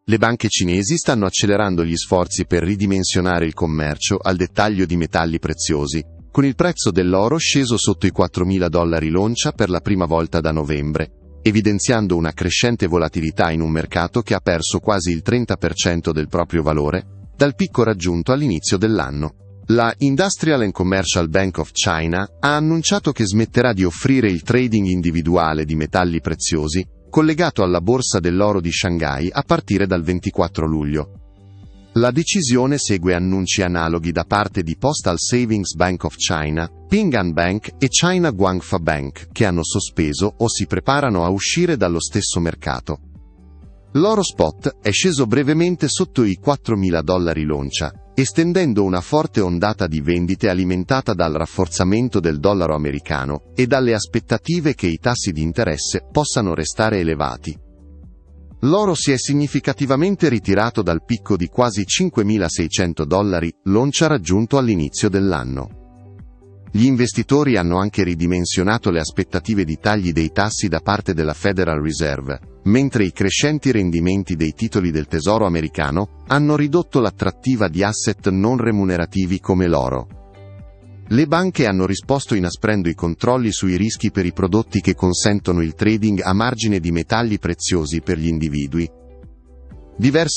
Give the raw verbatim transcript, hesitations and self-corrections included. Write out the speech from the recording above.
Le banche cinesi stanno accelerando gli sforzi per ridimensionare il commercio al dettaglio di metalli preziosi, con il prezzo dell'oro sceso sotto i quattromila dollari l'oncia per la prima volta da novembre, evidenziando una crescente volatilità in un mercato che ha perso quasi il trenta per cento del proprio valore dal picco raggiunto all'inizio dell'anno. La Industrial and Commercial Bank of China ha annunciato che smetterà di offrire il trading individuale di metalli preziosi collegato alla borsa dell'oro di Shanghai a partire dal ventiquattro luglio. La decisione segue annunci analoghi da parte di Postal Savings Bank of China, Ping An Bank e China Guangfa Bank, che hanno sospeso o si preparano a uscire dallo stesso mercato. L'oro spot è sceso brevemente sotto i quattromila dollari l'oncia, estendendo una forte ondata di vendite alimentata dal rafforzamento del dollaro americano e dalle aspettative che i tassi di interesse possano restare elevati. L'oro si è significativamente ritirato dal picco di quasi cinquemilaseicento dollari l'oncia raggiunto all'inizio dell'anno. Gli investitori hanno anche ridimensionato le aspettative di tagli dei tassi da parte della Federal Reserve, mentre i crescenti rendimenti dei titoli del Tesoro americano hanno ridotto l'attrattiva di asset non remunerativi come l'oro. Le banche hanno risposto inasprendo i controlli sui rischi per i prodotti che consentono il trading a margine di metalli preziosi per gli individui. Diversi